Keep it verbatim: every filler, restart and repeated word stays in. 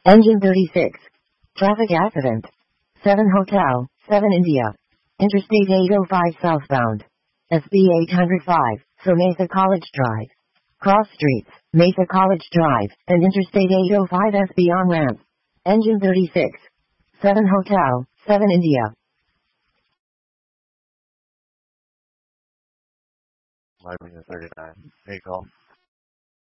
Engine thirty-six. Traffic accident. seven Hotel, seven India. Interstate eight oh five southbound. S B eight oh five, so Mesa College Drive. Cross streets, Mesa College Drive, and Interstate eight oh five S B on ramp. Engine thirty-six. seven Hotel, seven India. Live thirty-nine. Hey, call.